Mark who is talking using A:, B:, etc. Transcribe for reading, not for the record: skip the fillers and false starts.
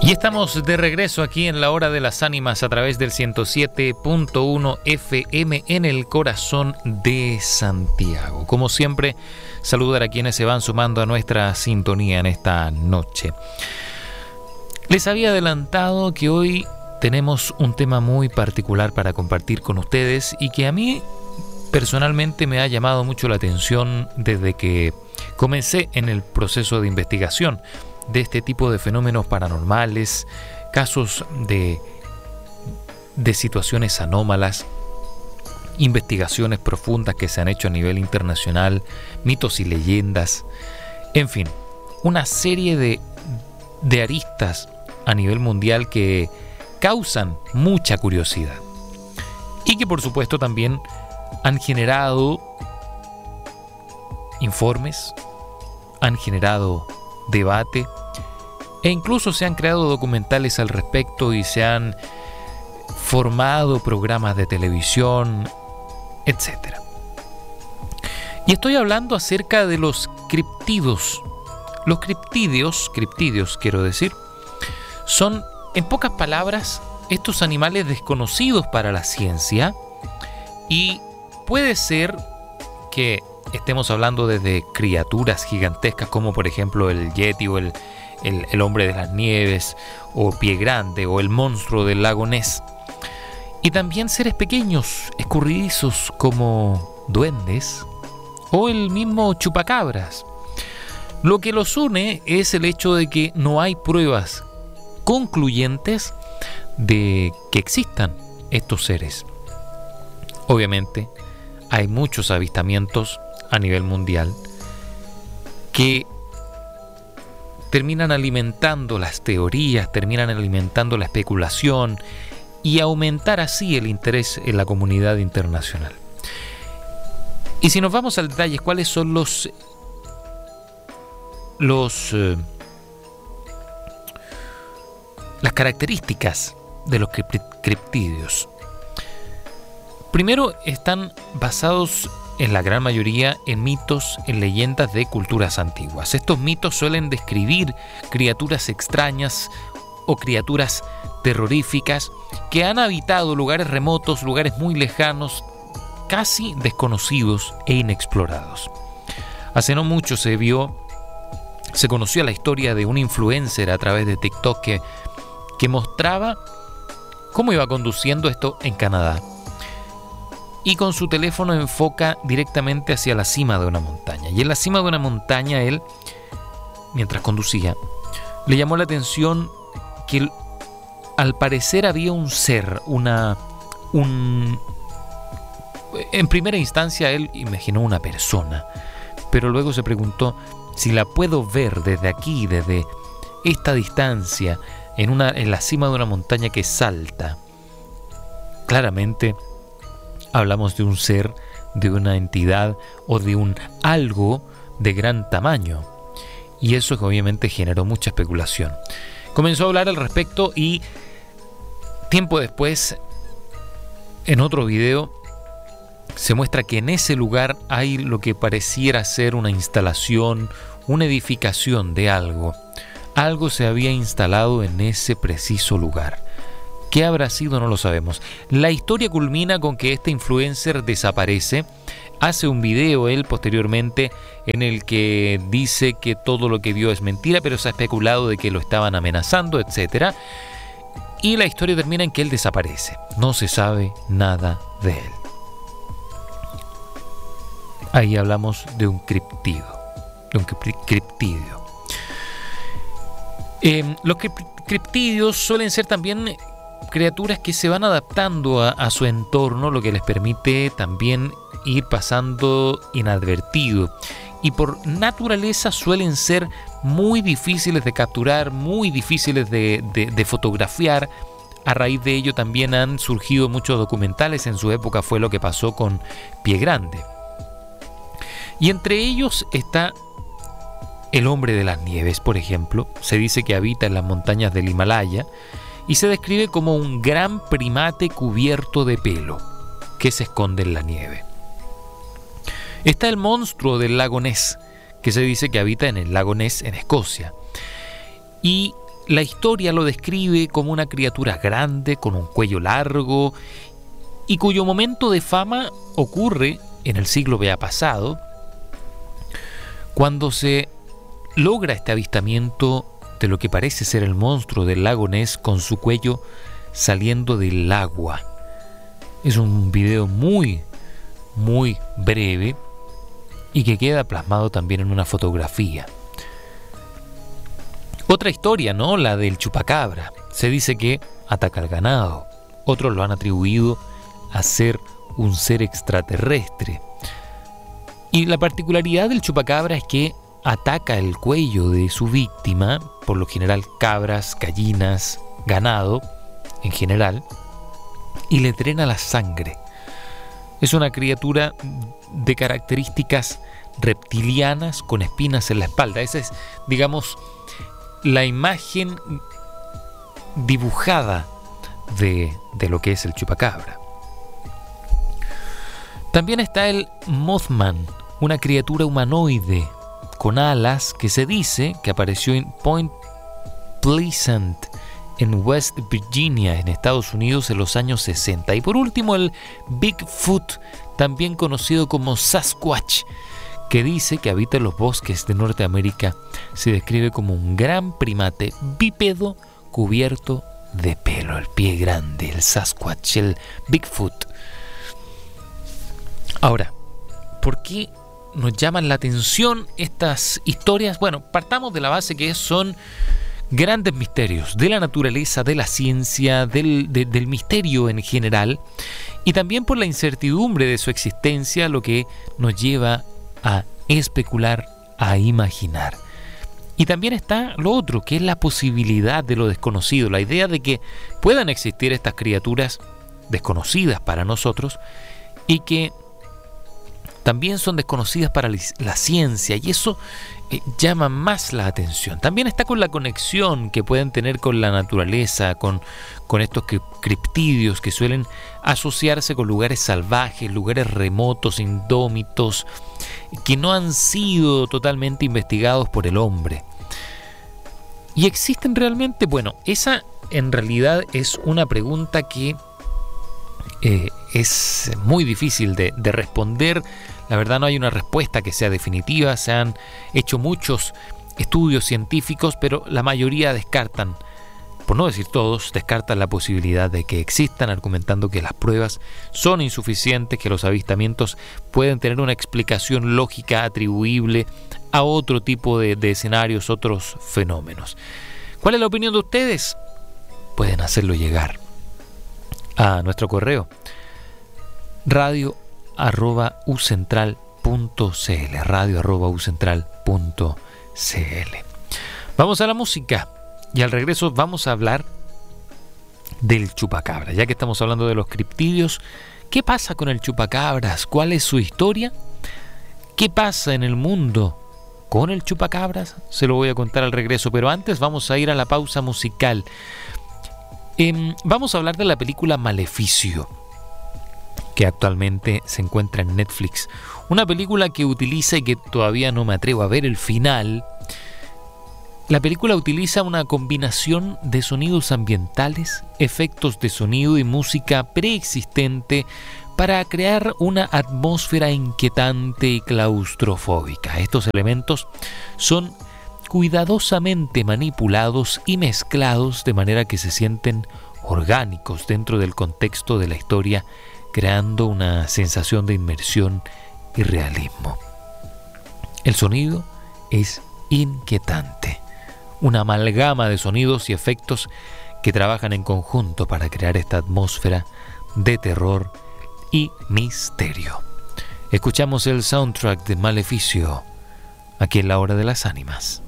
A: Y estamos de regreso aquí en la Hora de las Ánimas a través del 107.1 FM en el corazón de Santiago. Como siempre, saludar a quienes se van sumando a nuestra sintonía en esta noche. Les había adelantado que hoy tenemos un tema muy particular para compartir con ustedes y que a mí personalmente me ha llamado mucho la atención desde que comencé en el proceso de investigación de este tipo de fenómenos paranormales, casos de situaciones anómalas, investigaciones profundas que se han hecho a nivel internacional, mitos y leyendas, en fin, una serie de aristas a nivel mundial que causan mucha curiosidad y que por supuesto también han generado informes, han generado debate e incluso se han creado documentales al respecto y se han formado programas de televisión, etc. Y estoy hablando acerca de los criptidos. Los criptidios quiero decir, son, en pocas palabras, estos animales desconocidos para la ciencia, y puede ser que estemos hablando desde criaturas gigantescas como por ejemplo el Yeti o el hombre de las nieves o Pie Grande o el monstruo del lago Ness, y también seres pequeños, escurridizos como duendes o el mismo chupacabras. Lo que los une es el hecho de que no hay pruebas concluyentes de que existan estos seres. Obviamente hay muchos avistamientos a nivel mundial que terminan alimentando las teorías, terminan alimentando la especulación y aumentar así el interés en la comunidad internacional. Y si nos vamos al detalle, ¿cuáles son las características de los criptidios? Primero, están basados en la gran mayoría en mitos, en leyendas de culturas antiguas. Estos mitos suelen describir criaturas extrañas o criaturas terroríficas que han habitado lugares remotos, lugares muy lejanos, casi desconocidos e inexplorados. Hace no mucho se conoció la historia de un influencer a través de TikTok que mostraba cómo iba conduciendo esto en Canadá. Y con su teléfono enfoca directamente hacia la cima de una montaña. Y en la cima de una montaña él, mientras conducía, le llamó la atención que al parecer había un ser, en primera instancia él imaginó una persona, pero luego se preguntó si la puedo ver desde aquí, desde esta distancia, en la cima de una montaña que salta. Claramente hablamos de un ser, de una entidad o de un algo de gran tamaño. Y eso obviamente generó mucha especulación. Comenzó a hablar al respecto y tiempo después, en otro video, se muestra que en ese lugar hay lo que pareciera ser una instalación, una edificación de algo. Algo se había instalado en ese preciso lugar. ¿Qué habrá sido? No lo sabemos. La historia culmina con que este influencer desaparece, hace un video él posteriormente en el que dice que todo lo que vio es mentira, pero se ha especulado de que lo estaban amenazando, etc. Y la historia termina en que él desaparece. No se sabe nada de él. Ahí hablamos de un criptidio. Los criptidios suelen ser también criaturas que se van adaptando a su entorno, lo que les permite también ir pasando inadvertido. Y por naturaleza suelen ser muy difíciles de capturar, muy difíciles de fotografiar. A raíz de ello también han surgido muchos documentales. En su época fue lo que pasó con Pie Grande. Y entre ellos está el hombre de las nieves, por ejemplo. Se dice que habita en las montañas del Himalaya y se describe como un gran primate cubierto de pelo que se esconde en la nieve. Está el monstruo del lago Ness, que se dice que habita en el lago Ness en Escocia. Y la historia lo describe como una criatura grande, con un cuello largo, y cuyo momento de fama ocurre en el siglo ya pasado, cuando se logra este avistamiento de lo que parece ser el monstruo del lago Ness con su cuello saliendo del agua. Es un video muy, muy breve y que queda plasmado también en una fotografía. Otra historia, ¿no? La del chupacabra. Se dice que ataca al ganado. Otros lo han atribuido a ser un ser extraterrestre. Y la particularidad del chupacabra es que ataca el cuello de su víctima, por lo general cabras, gallinas, ganado en general, y le drena la sangre. Es una criatura de características reptilianas con espinas en la espalda. Esa es, digamos, la imagen dibujada de lo que es el chupacabra. También está el Mothman, una criatura humanoide con alas que se dice que apareció en Point Pleasant, en West Virginia, en Estados Unidos, en los años 60. Y por último, el Bigfoot, también conocido como Sasquatch, que dice que habita en los bosques de Norteamérica. Se describe como un gran primate bípedo cubierto de pelo, el pie grande, el Sasquatch, el Bigfoot. Ahora, ¿por qué nos llaman la atención estas historias? Bueno, partamos de la base que son grandes misterios de la naturaleza, de la ciencia, del misterio en general, y también por la incertidumbre de su existencia, lo que nos lleva a especular, a imaginar. Y también está lo otro, que es la posibilidad de lo desconocido, la idea de que puedan existir estas criaturas desconocidas para nosotros y que también son desconocidas para la ciencia, y eso llama más la atención. También está con la conexión que pueden tener con la naturaleza, con estos criptidios que suelen asociarse con lugares salvajes, lugares remotos, indómitos, que no han sido totalmente investigados por el hombre. ¿Y existen realmente? Bueno, esa en realidad es una pregunta que es muy difícil de responder. La verdad no hay una respuesta que sea definitiva. Se han hecho muchos estudios científicos, pero la mayoría descartan, por no decir todos, descartan la posibilidad de que existan, argumentando que las pruebas son insuficientes, que los avistamientos pueden tener una explicación lógica atribuible a otro tipo de escenarios, otros fenómenos. ¿Cuál es la opinión de ustedes? Pueden hacerlo llegar a nuestro correo radio@ucentral.cl, radio@ucentral.cl. Vamos a la música y al regreso vamos a hablar del chupacabra. Ya que estamos hablando de los criptidios, ¿qué pasa con el chupacabras? ¿Cuál es su historia? ¿Qué pasa en el mundo con el chupacabras? Se lo voy a contar al regreso, pero antes vamos a ir a la pausa musical. Vamos a hablar de la película Maleficio, que actualmente se encuentra en Netflix. Una película que utiliza, y que todavía no me atrevo a ver el final, la película utiliza una combinación de sonidos ambientales, efectos de sonido y música preexistente para crear una atmósfera inquietante y claustrofóbica. Estos elementos son cuidadosamente manipulados y mezclados de manera que se sienten orgánicos dentro del contexto de la historia, creando una sensación de inmersión y realismo. El sonido es inquietante, una amalgama de sonidos y efectos que trabajan en conjunto para crear esta atmósfera de terror y misterio. Escuchamos el soundtrack de Maleficio aquí en La Hora de las Ánimas.